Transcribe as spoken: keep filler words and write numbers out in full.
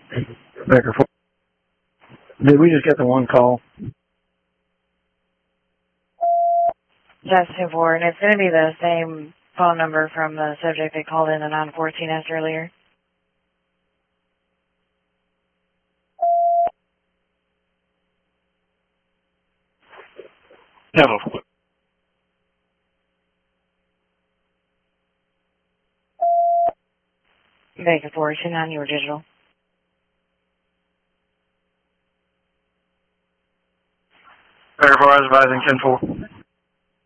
Baker four. Did we just get the one call? Justin four, and it's going to be the same phone number from the subject that called in the nine fourteen S earlier. Hello. Baker four, two nine, your digital. Baker four, advising ten four.